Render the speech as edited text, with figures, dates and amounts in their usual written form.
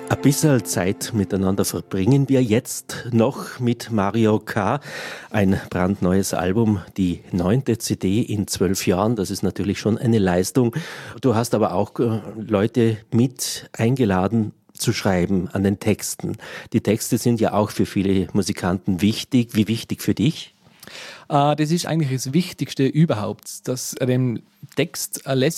Ein bisschen Zeit miteinander verbringen wir jetzt noch mit Mario K. Ein brandneues Album, die 9. CD in 12 Jahren. Das ist natürlich schon eine Leistung. Du hast aber auch Leute mit eingeladen zu schreiben an den Texten. Die Texte sind ja auch für viele Musikanten wichtig. Wie wichtig für dich? Das ist eigentlich das Wichtigste überhaupt, dass dem Text eine